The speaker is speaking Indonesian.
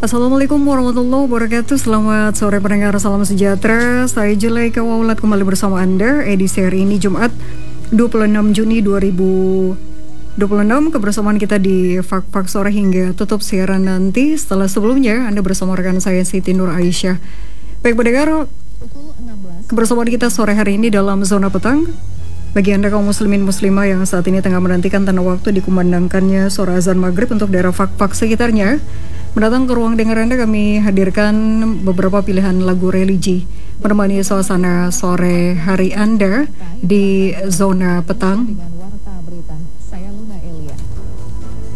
Assalamualaikum warahmatullahi wabarakatuh. Selamat sore pendengar, salam sejahtera. Saya Julaika Waulat kembali bersama Anda. Edisi hari ini Jumat 26 Juni 2026. Kebersamaan kita di Fak Sore hingga tutup siaran nanti. Setelah sebelumnya Anda bersama rekan saya Siti Nur Aisyah. Baik pendengar, kebersamaan kita sore hari ini dalam zona petang. Bagi Anda kaum muslimin muslimah yang saat ini tengah menantikan tanda waktu dikumandangkannya suara azan maghrib untuk daerah Fak sekitarnya, mendatang ke ruang dengar Anda, kami hadirkan beberapa pilihan lagu religi menemani suasana sore hari Anda di zona petang.